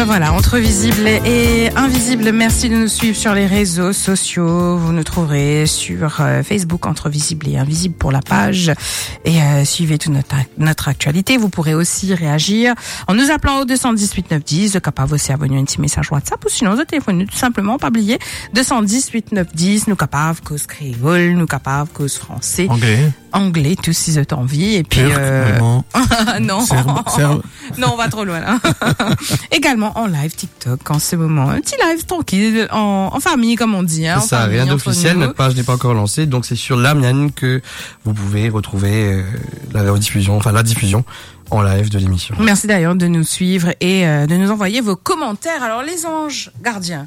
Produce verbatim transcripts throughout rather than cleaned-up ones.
ben voilà, entre visible et invisible, merci de nous suivre sur les réseaux sociaux. Vous nous trouverez sur euh, Facebook entre visible et invisible pour la page. Et euh, suivez toute notre, notre actualité. Vous pourrez aussi réagir en nous appelant au deux cent dix-huit neuf dix, capable aussi abonner un petit message WhatsApp ou sinon vous téléphonez tout simplement, pas oublier, deux cent dix-huit neuf dix, nous capables cause créole, nous capables cause français. Anglais. Anglais, tous si vous envie. Et puis, Turc, euh... non. Serbe, serbe. Non, on va trop loin, là. Également en live TikTok en ce moment. Un petit live tranquille, en, en famille, comme on dit, hein. C'est ça, famille, rien d'officiel. Notre page n'est pas encore lancée. Donc, c'est sur la mienne que vous pouvez retrouver euh, la rediffusion, enfin, la diffusion en live de l'émission. Merci d'ailleurs de nous suivre et euh, de nous envoyer vos commentaires. Alors, les anges gardiens.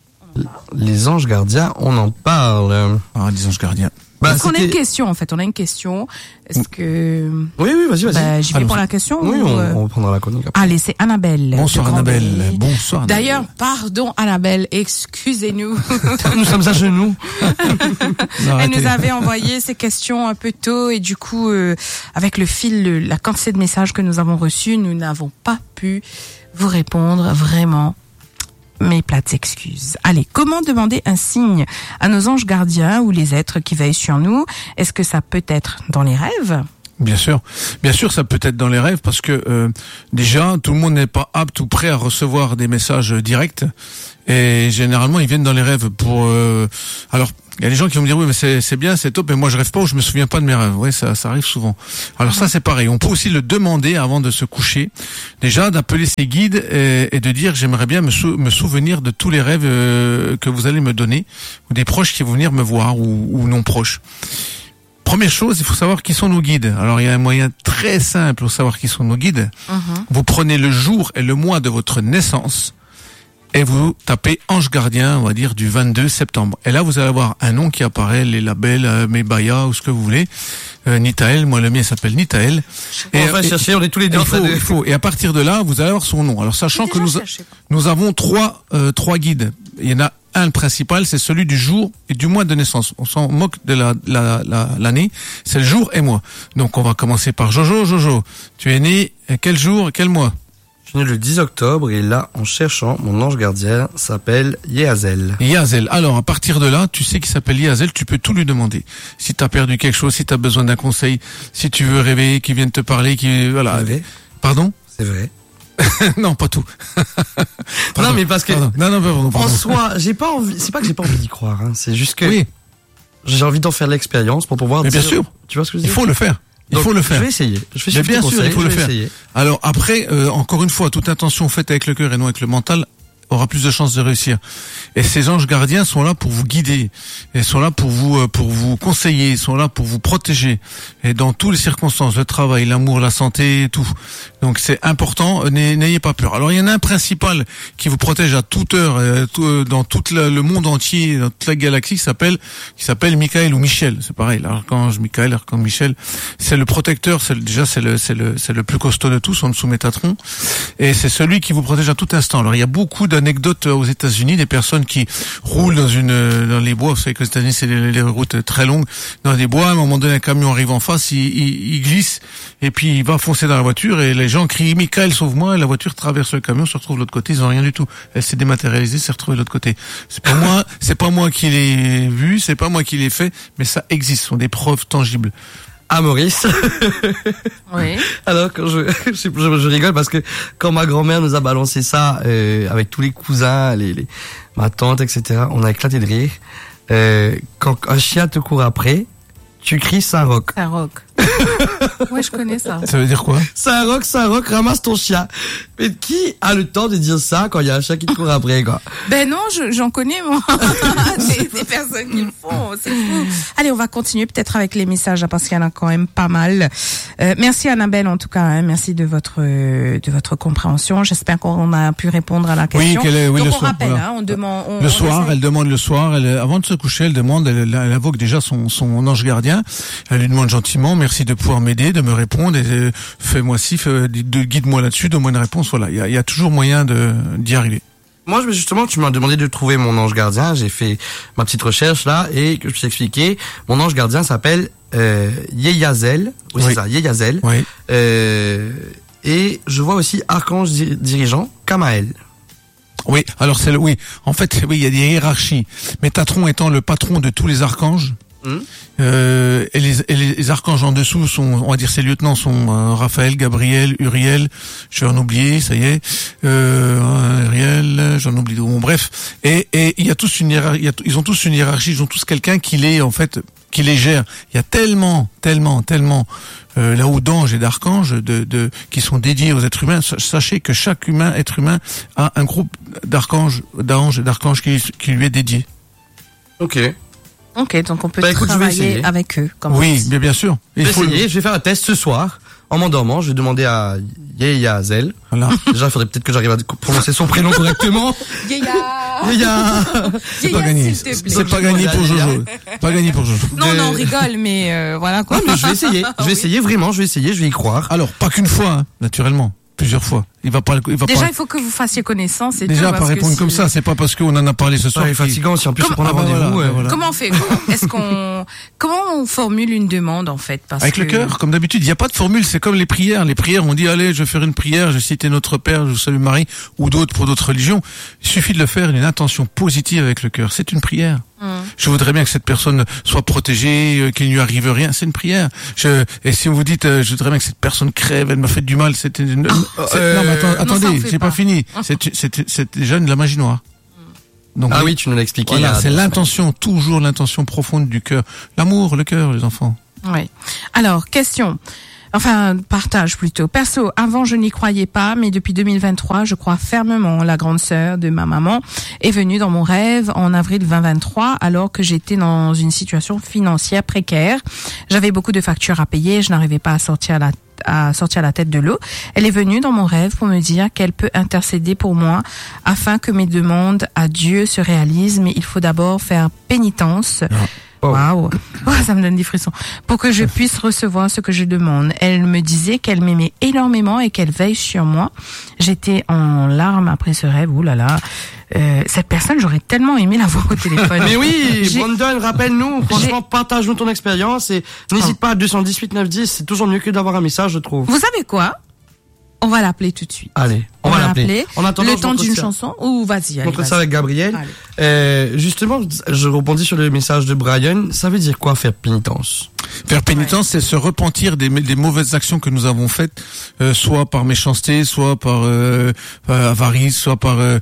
Les anges gardiens, on en parle. Ah, les anges gardiens. Bah, Est-ce qu'on a une question, en fait? On a une question. Est-ce que... Oui, oui, vas-y, vas-y. Bah, j'y vais Allons-y. pour la question. Oui, ou, on, euh... on reprendra la chronique après. Allez, c'est Annabelle. Bonsoir de Annabelle. Grandville. Bonsoir Annabelle. D'ailleurs, pardon Annabelle, excusez-nous. Nous sommes à genoux. Non, Elle nous arrêtez. avait envoyé ces questions un peu tôt et du coup, euh, avec le fil, le- la quantité de messages que nous avons reçus, nous n'avons pas pu vous répondre vraiment. Mes plates excuses. Allez, comment demander un signe à nos anges gardiens ou les êtres qui veillent sur nous? Est-ce que ça peut être dans les rêves? Bien sûr, bien sûr, ça peut être dans les rêves parce que euh, déjà tout le monde n'est pas apte ou prêt à recevoir des messages directs et généralement ils viennent dans les rêves pour. Euh, alors il y a des gens qui vont me dire oui mais c'est c'est bien, c'est top, mais moi je rêve pas ou je me souviens pas de mes rêves. Ouais, ça ça arrive souvent. Alors ça c'est pareil. On peut aussi le demander avant de se coucher, déjà d'appeler ses guides et, et de dire j'aimerais bien me, sou- me souvenir de tous les rêves euh, que vous allez me donner ou des proches qui vont venir me voir ou, ou non proches. Première chose, il faut savoir qui sont nos guides. Alors, il y a un moyen très simple pour savoir qui sont nos guides. Mm-hmm. Vous prenez le jour et le mois de votre naissance et vous tapez ange gardien, on va dire, du vingt-deux septembre. Et là, vous allez avoir un nom qui apparaît, les labels, euh, Mebaya ou ce que vous voulez. Euh, Nitaël, moi le mien s'appelle Nitaël. On va chercher, on est tous les deux il en train faut, de... il faut. Et à partir de là, vous allez avoir son nom. Alors, sachant que nous, nous avons trois, euh, trois guides. Il y en a un, le principal, c'est celui du jour et du mois de naissance. On s'en moque de la, la, la, l'année. C'est le jour et mois. Donc, on va commencer par Jojo. Jojo, tu es né euh, quel jour et quel mois? Je suis né le dix octobre et là, en cherchant, mon ange gardien s'appelle Yehazel. Yazel. Alors, à partir de là, tu sais qu'il s'appelle Yazel, tu peux tout lui demander. Si t'as perdu quelque chose, si t'as besoin d'un conseil, si tu veux rêver, qu'il vienne te parler, qui voilà. Rêver. Pardon? C'est vrai. Non, pas tout. Non, mais parce que, Pardon. Non, non, pardon, pardon. en soi, j'ai pas envie, c'est pas que j'ai pas envie d'y croire, hein. C'est juste que Oui, j'ai envie d'en faire l'expérience pour pouvoir mais bien dire- sûr. Tu vois ce que je veux Il dire? faut le faire. Il Donc, faut le faire. Je vais essayer. Je fais Mais bien sûr, il faut je le vais faire. essayer. Alors après, euh, encore une fois, toute intention faite avec le cœur et non avec le mental aura plus de chances de réussir. Et ces anges gardiens sont là pour vous guider, et sont là pour vous euh, pour vous conseiller, sont là pour vous protéger. Et dans toutes les circonstances, le travail, l'amour, la santé, tout. Donc c'est important, euh, n'ayez n'ayez pas peur. Alors il y en a un principal qui vous protège à toute heure, euh, tout, euh, dans tout la- le monde entier, dans toute la galaxie, qui s'appelle qui s'appelle Michael ou Michel. C'est pareil, l'archange Michael, l'archange Michel. C'est le protecteur, c'est le- déjà c'est le c'est le c'est le plus costaud de tous en dessous Métatron, et c'est celui qui vous protège à tout instant. Alors il y a beaucoup d'anecdotes aux États-Unis, des personnes qui roulent dans une dans les bois. Vous savez que aux États-Unis c'est les, les routes très longues, dans des bois. À un moment donné, un camion arrive en face, il, il, il glisse et puis il va foncer dans la voiture et les gens crient Michael sauve-moi, et la voiture traverse le camion, se retrouve de l'autre côté, ils ont rien du tout. Elle s'est dématérialisée, s'est retrouvée de l'autre côté. C'est pas moi, c'est pas moi qui l'ai vu, c'est pas moi qui l'ai fait, mais ça existe, ce sont des preuves tangibles. Ah, Maurice. Oui. Alors, quand je, je, je, je rigole parce que quand ma grand-mère nous a balancé ça, euh, avec tous les cousins, les, les, ma tante, et cetera, on a éclaté de rire. Euh, quand un chien te court après, tu cries Saint-Roch. C'est un rock. Ouais, je connais ça. Ça veut dire quoi? Saint-Roch, Saint-Roch, ramasse ton chien. Mais qui a le temps de dire ça quand il y a un chien qui te court après, quoi? Ben non, je- j'en connais, moi. des, des personnes qui le font, c'est fou. Allez, on va continuer peut-être avec les messages, hein, parce qu'il y en a quand même pas mal. Euh, merci Annabelle, en tout cas, hein, merci de votre euh, de votre compréhension. J'espère qu'on a pu répondre à la Oui, question. qu'elle est, oui, Donc le on soir, rappelle, voilà. hein, on demande... On, Le on soir, essaie- elle demande le soir, elle, avant de se coucher, elle demande, elle, elle invoque déjà son, son ange gardien. Elle lui demande gentiment, merci de pouvoir m'aider, de me répondre, et euh, fais-moi ci, fais, de, guide-moi là-dessus, donne-moi une réponse. Voilà, il y a, il y a toujours moyen de d'y arriver. Moi, je- justement, tu m'as demandé de trouver mon ange gardien. J'ai fait ma petite recherche là et que je puisse expliquer. Mon ange gardien s'appelle euh, Yehazel. Oui, Oui. c'est ça, Yehazel. Oui. Euh, et je vois aussi archange di- dirigeant Kamael. Oui, alors c'est le, oui. En fait, oui, il y a des hiérarchies. Métatron étant le patron de tous les archanges. Mmh. Euh, et, les, et les archanges en dessous sont, on va dire, ces lieutenants sont euh, Raphaël, Gabriel, Uriel, j'en oublie, ça y est, euh, Uriel, j'en oublie. Bon, bref, et et il y a tous une hiérarchie, ils ont tous une hiérarchie, ils ont tous quelqu'un qui les, en fait, qui les gère. Il y a tellement, tellement, tellement euh, là-haut d'anges et d'archanges de, de qui sont dédiés aux êtres humains. Sachez que chaque humain, être humain, a un groupe d'archanges, d'anges et d'archanges qui, qui lui est dédié. Ok. Ok, donc on peut bah, écoute, travailler avec eux. Comme oui, mais bien sûr. Je vais essayer, je vais faire un test ce soir. En m'endormant, je vais demander à Yeyazel. Voilà. Déjà, il faudrait peut-être que j'arrive à prononcer son prénom correctement. Yeya. Yeya. C'est pas gagné. C'est pas gagné pour Jojo. Pas gagné pour Jojo. Non, non, on rigole, mais euh, voilà quoi. Non, mais je vais essayer. Je vais essayer vraiment, je vais essayer, je vais y croire. Alors, pas qu'une fois, hein, naturellement. Plusieurs fois. Il va pas, il va Déjà, pas... il faut que vous fassiez connaissance et Déjà, tout, pas répondre si... comme ça, c'est pas parce qu'on en a parlé ce soir. C'est fatigant si en plus Comme... on prend un ah, bah, rendez-vous. voilà, euh... voilà. Comment on fait? Est-ce qu'on, comment on formule une demande, en fait? Parce Avec que... le cœur, comme d'habitude. Il n'y a pas de formule, c'est comme les prières. Les prières, on dit, allez, je vais faire une prière, je vais citer notre Père, je vous salue Marie, ou d'autres pour d'autres religions. Il suffit de le faire, une intention positive avec le cœur. C'est une prière. Hum. Je voudrais bien que cette personne soit protégée, euh, qu'il ne lui arrive rien. C'est une prière. Je, et si vous dites, euh, je voudrais bien que cette personne crève, elle m'a fait du mal, c'était une... Oh, euh, non, mais attends, non, attendez, j'ai pas, pas fini. Oh. C'est, c'est, c'est déjà de la magie noire. Donc, ah oui, tu nous l'as expliqué. Voilà, c'est l'intention, toujours l'intention profonde du cœur. L'amour, le cœur, les enfants. Oui. Alors, question. Enfin, partage plutôt. Perso, avant je n'y croyais pas, mais depuis deux mille vingt-trois, je crois fermement. La grande sœur de ma maman est venue dans mon rêve en avril vingt vingt-trois, alors que j'étais dans une situation financière précaire. J'avais beaucoup de factures à payer, je n'arrivais pas à sortir la à sortir la tête de l'eau. Elle est venue dans mon rêve pour me dire qu'elle peut intercéder pour moi afin que mes demandes à Dieu se réalisent, mais il faut d'abord faire pénitence. Non. Waouh, wow. Oh, ça me donne des frissons. Pour que je puisse recevoir ce que je demande. Elle me disait qu'elle m'aimait énormément et qu'elle veille sur moi. J'étais en larmes après ce rêve. Ouh là là. Euh, cette personne, j'aurais tellement aimé la voir au téléphone. Mais oui, J'ai... Brandon, rappelle-nous. Franchement, J'ai... partage-nous ton expérience et n'hésite oh. pas à deux cent dix-huit neuf dix. C'est toujours mieux que d'avoir un message, je trouve. Vous savez quoi? On va l'appeler tout de suite. Allez, on, on va l'appeler. En attendant, le temps d'une ça. chanson ou vas-y. On fait ça avec Gabriel. Euh, justement, je rebondis sur le message de Brian. Ça veut dire quoi faire pénitence? Faire pénitence, ouais. c'est se repentir des, des mauvaises actions que nous avons faites, euh, soit par méchanceté, soit par euh, avarice, soit par euh,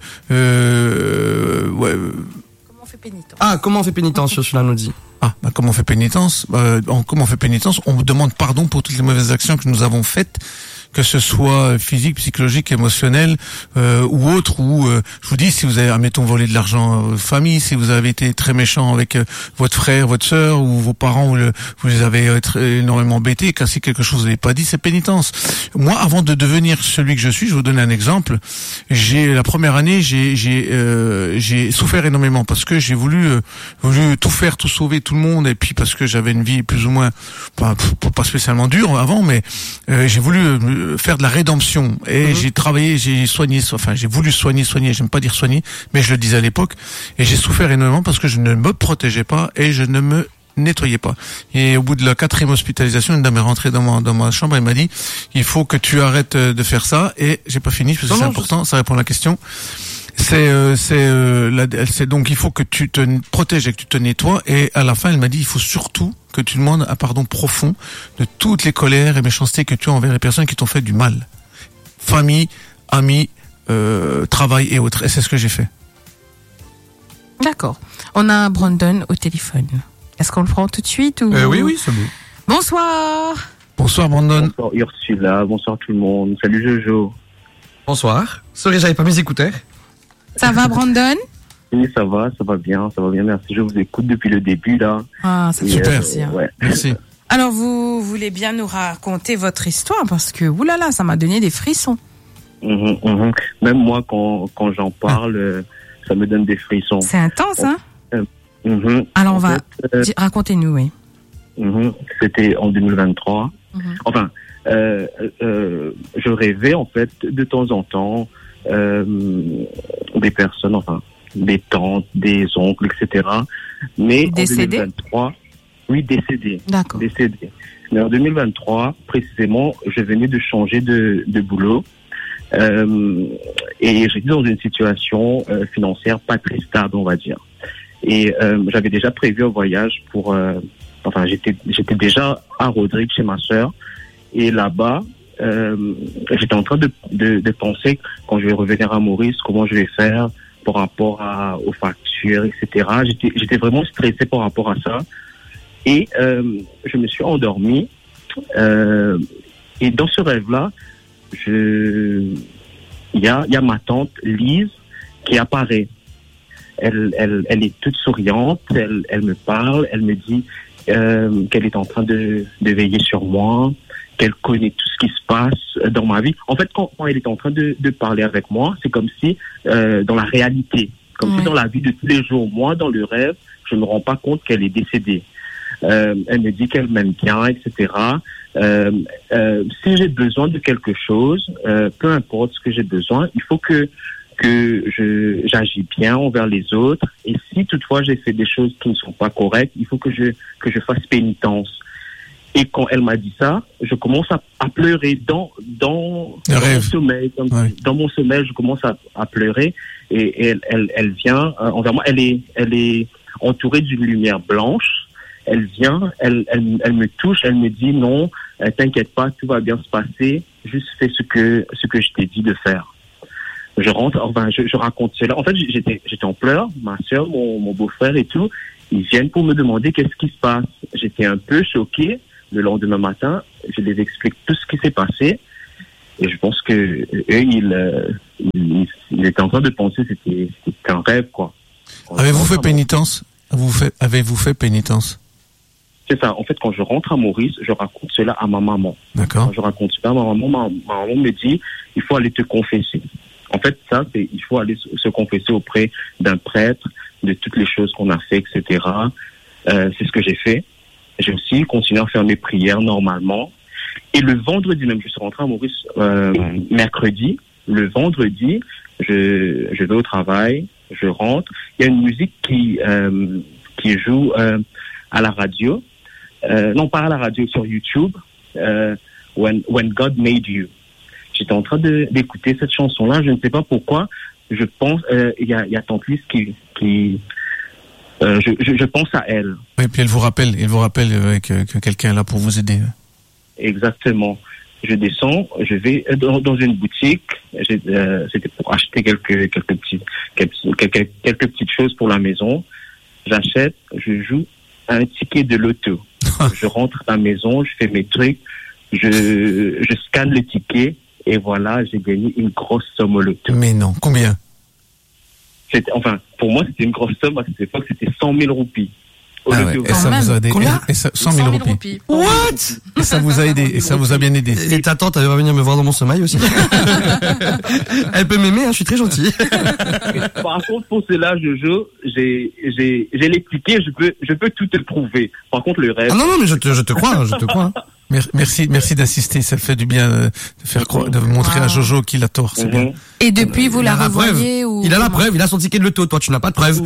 euh, ouais. Comment on fait pénitence? Ah, comment on fait pénitence? Sur cela nous dit. Ah, bah, comment on fait pénitence? Euh, comment on fait pénitence? On demande pardon pour toutes les mauvaises actions que nous avons faites, que ce soit physique, psychologique, émotionnel euh, ou autre. Ou euh, je vous dis, si vous avez, admettons, volé de l'argent à votre famille, si vous avez été très méchant avec euh, votre frère, votre sœur ou vos parents, ou le, vous les avez euh, très, énormément embêtés, cassé quelque chose que vous n'avez pas dit, c'est pénitence. Moi, avant de devenir celui que je suis, je vous donne un exemple. J'ai la première année, j'ai j'ai euh, j'ai souffert énormément parce que j'ai voulu euh, voulu tout faire, tout sauver, tout le monde, et puis parce que j'avais une vie plus ou moins pas pas spécialement dure avant, mais euh, j'ai voulu euh, faire de la rédemption et mmh. j'ai travaillé, j'ai soigné, enfin j'ai voulu soigner, soigner, j'aime pas dire soigner, mais je le disais à l'époque, et j'ai souffert énormément parce que je ne me protégeais pas et je ne me nettoyais pas. Et au bout de la quatrième hospitalisation, une dame est rentrée dans ma, dans ma chambre et m'a dit, il faut que tu arrêtes de faire ça, et j'ai pas fini parce que c'est important, ça répond à la question. C'est euh, c'est euh, la, c'est donc il faut que tu te protèges et que tu te nettoies, et à la fin elle m'a dit il faut surtout que tu demandes un pardon profond de toutes les colères et méchancetés que tu as envers les personnes qui t'ont fait du mal, famille, amis, euh, travail et autres. Et c'est ce que j'ai fait. D'accord. On a Brandon au téléphone. Est-ce qu'on le prend tout de suite ou... euh, Oui oui c'est bon. Bonsoir. Bonsoir Brandon. Bonsoir Ursula, bonsoir tout le monde. Salut Jojo. Bonsoir. Sorry, j'avais pas mes écouteurs. Ça va, Brandon? Oui, ça va, ça va bien, ça va bien, merci. Je vous écoute depuis le début, là. Ah, c'est super. Euh, merci. Hein. Ouais. Merci. Alors, vous voulez bien nous raconter votre histoire, parce que, oulala, ça m'a donné des frissons. Mmh, mmh. Même moi, quand, quand j'en parle, euh, ça me donne des frissons. C'est intense, hein? euh, mmh. Alors, on va... fait, euh, racontez-nous, oui. Mmh. C'était en deux mille vingt-trois. Mmh. Enfin, euh, euh, je rêvais, en fait, de temps en temps, Euh, des personnes, enfin, des tantes, des oncles, et cetera. Mais décédés? En deux mille vingt-trois, oui, décédés. D'accord. Décédés. Mais en deux mille vingt-trois, précisément, je venais de changer de, de boulot. Euh, et j'étais dans une situation euh, financière pas très stable, on va dire. Et euh, j'avais déjà prévu un voyage pour... Euh, enfin, j'étais, j'étais déjà à Rodrigue chez ma sœur. Et là-bas, euh, j'étais en train de, de, de penser, quand je vais revenir à Maurice, comment je vais faire par rapport à, aux factures, et cetera. J'étais, j'étais vraiment stressé par rapport à ça. Et euh, je me suis endormi. Euh, et dans ce rêve-là, je... il y a, il y a ma tante Lise qui apparaît. Elle, elle, elle est toute souriante, elle, elle me parle, elle me dit euh, qu'elle est en train de, de veiller sur moi, qu'elle connaît tout ce qui se passe dans ma vie. En fait, quand, quand elle est en train de, de parler avec moi, c'est comme si euh, dans la réalité, comme oui. si dans la vie de tous les jours, moi, dans le rêve, je ne me rends pas compte qu'elle est décédée. Euh, elle me dit qu'elle m'aime bien, et cetera. Euh, euh, si j'ai besoin de quelque chose, euh, peu importe ce que j'ai besoin, il faut que que je j'agis bien envers les autres. Et si toutefois j'ai fait des choses qui ne sont pas correctes, il faut que je que je fasse pénitence. Et quand elle m'a dit ça, je commence à, à pleurer dans dans, dans mon sommeil. Dans, ouais. dans mon sommeil, je commence à, à pleurer. Et, et elle, elle elle vient euh, envers moi. Elle est elle est entourée d'une lumière blanche. Elle vient, elle, elle, elle me touche, elle me dit non, euh, t'inquiète pas, tout va bien se passer, juste fais ce que, ce que je t'ai dit de faire. Je rentre, enfin, je, je raconte cela. En fait, j'étais, j'étais en pleurs, ma soeur, mon, mon beau-frère et tout, ils viennent pour me demander qu'est-ce qui se passe. J'étais un peu choqué. Le lendemain matin, je les explique tout ce qui s'est passé. Et je pense que eux, ils, euh, ils, ils étaient en train de penser que c'était, c'était un rêve, quoi. Avez-vous fait pénitence? Avez-vous fait, avez-vous fait pénitence? C'est ça. En fait, quand je rentre à Maurice, je raconte cela à ma maman. D'accord. Quand je raconte cela à ma maman, ma, ma maman me dit, il faut aller te confesser. En fait, ça, c'est, il faut aller se confesser auprès d'un prêtre de toutes les choses qu'on a fait, et cetera. Euh, c'est ce que j'ai fait. J'ai aussi continué à faire mes prières normalement. Et le vendredi même, je suis rentré à Maurice euh, mercredi. Le vendredi, je, je vais au travail, je rentre. Il y a une musique qui, euh, qui joue euh, à la radio. Euh, non, pas à la radio, sur YouTube, euh, When, When God Made You. J'étais en train de, d'écouter cette chanson-là, je ne sais pas pourquoi. Je pense, il euh, y a, y a Tante Lise qui, qui euh, je, je, je pense à elle. Et puis elle vous rappelle, elle vous rappelle euh, que, que quelqu'un est là pour vous aider. Exactement. Je descends, je vais dans, dans une boutique. J'ai, euh, c'était pour acheter quelques, quelques petites, quelques, quelques, quelques petites choses pour la maison. J'achète, je joue un ticket de loto. Je rentre à la maison, je fais mes trucs, je, je scanne le ticket et voilà, j'ai gagné une grosse somme au loto. Mais non, combien? C'était, enfin, pour moi, c'était une grosse somme. À cette époque, c'était cent mille roupies. Ah ouais. Et ça vous a aidé. Et, et ça, cent mille roupies. What? Et ça vous a aidé. Et ça vous a bien aidé. Et ta tante, elle va venir me voir dans mon sommeil aussi. Elle peut m'aimer, hein, je suis très gentil. Par contre, pour cela, Jojo, j'ai, j'ai, j'ai les tickets, je peux, je peux tout te prouver. Par contre, le reste. Ah non, non, mais je te, je te crois, je te crois. Merci, merci d'assister. Ça fait du bien de faire croire, de montrer ah. à Jojo qu'il a tort. C'est mm-hmm. bien. Et depuis, vous il la revoyez ou il a la preuve, il a son ticket de loto. Toi, tu n'as pas de preuve.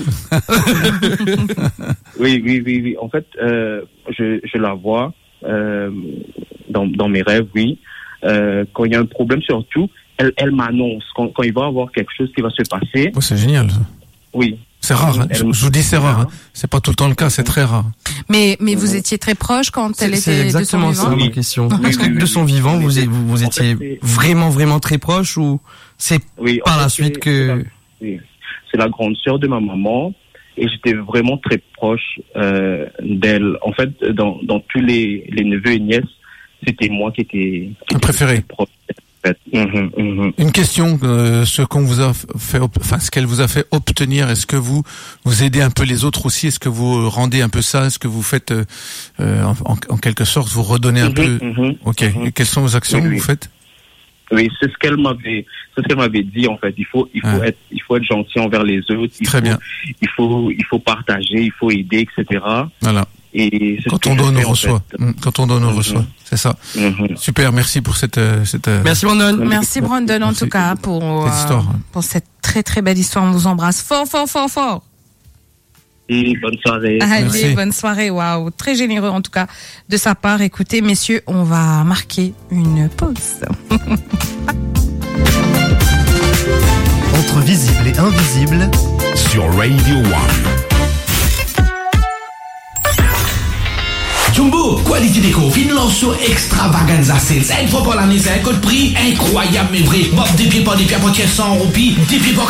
oui, oui, oui, oui. En fait, euh, je, je la vois euh, dans, dans mes rêves, oui. Euh, quand il y a un problème, surtout, elle, elle m'annonce quand, quand il va y avoir quelque chose qui va se passer. Oh, c'est génial. Ça. Oui. C'est rare. Hein. Je, je vous dis, c'est rare. Hein. C'est pas tout le temps le cas. C'est très rare. Mais mais vous étiez très proche quand elle c'est, était c'est de son vivant. C'est exactement ça ma question. Oui, Est-ce que oui, de son vivant, vous, vous, vous étiez en fait, vraiment vraiment très proche ou c'est oui, par fait, la suite c'est, que c'est la, oui. c'est la grande sœur de ma maman et j'étais vraiment très proche euh, d'elle. En fait, dans dans tous les les neveux et nièces, c'était moi qui étais qui préféré. Proche. Mmh, mmh. Une question, euh, ce qu'on vous a fait, enfin ce qu'elle vous a fait obtenir, est-ce que vous vous aidez un peu les autres aussi? Est-ce que vous rendez un peu ça? Est-ce que vous faites, euh, en, en quelque sorte, vous redonnez un mmh, peu mmh, Ok. Mmh. Et quelles sont vos actions oui, que oui. vous faites? Oui, c'est ce qu'elle m'avait, c'est ce qu'elle m'avait dit en fait. Il faut, il faut ah. être, il faut être gentil envers les autres. Il Très faut, bien. Il faut, il faut partager, il faut aider, et cetera. Voilà. Et c'est quand, on donne, on reçoit. En fait. Quand on donne, on mm-hmm. reçoit. C'est ça. Mm-hmm. Super. Merci pour cette, cette. Merci Brandon. Merci Brandon en tout cas pour cette histoire. Euh, pour cette très très belle histoire. On vous embrasse fort fort fort fort. Et bonne soirée. Allez, Merci. Bonne soirée. Waouh, très généreux en tout cas de sa part. Écoutez, messieurs, on va marquer une pause. visible et invisible sur Radio One. Jumbo, qualité déco, fin lanceau extravaganza sale. Ça une fois par l'année, c'est un code prix incroyable mais vrai. Bob des pieds par des pieds à partir cent roupies, des pieds par